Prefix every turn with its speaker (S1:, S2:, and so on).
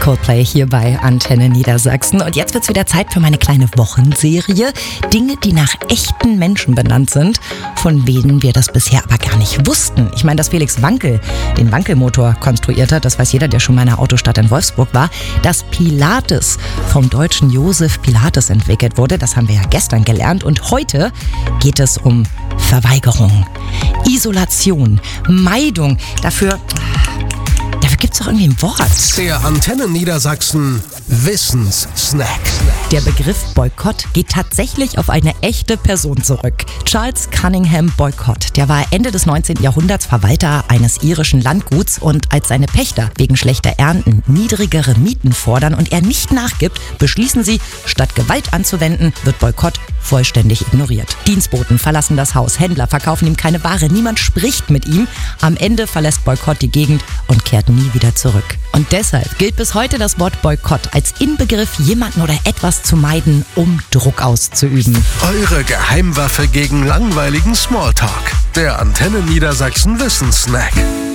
S1: Coldplay hier bei Antenne Niedersachsen. Und jetzt wird's wieder Zeit für meine kleine Wochenserie. Dinge, die nach echten Menschen benannt sind, von denen wir das bisher aber gar nicht wussten. Ich meine, dass Felix Wankel den Wankelmotor konstruiert hat, das weiß jeder, der schon mal in der Autostadt in Wolfsburg war. Dass Pilates vom deutschen Josef Pilates entwickelt wurde, das haben wir ja gestern gelernt. Und heute geht es um Verweigerung, Isolation, Meidung. Dafür gibt's doch irgendwie ein Wort.
S2: Der Antenne Niedersachsen Wissenssnack.
S1: Der Begriff Boykott geht tatsächlich auf eine echte Person zurück. Charles Cunningham Boycott, der war Ende des 19. Jahrhunderts Verwalter eines irischen Landguts, und als seine Pächter wegen schlechter Ernten niedrigere Mieten fordern und er nicht nachgibt, beschließen sie, statt Gewalt anzuwenden, wird Boykott vollständig ignoriert. Dienstboten verlassen das Haus, Händler verkaufen ihm keine Ware, niemand spricht mit ihm. Am Ende verlässt Boykott die Gegend und kehrt nie wieder zurück. Und deshalb gilt bis heute das Wort Boykott als Inbegriff, jemanden oder etwas zu meiden, um Druck auszuüben.
S2: Eure Geheimwaffe gegen langweiligen Smalltalk. Der Antenne Niedersachsen Wissenssnack.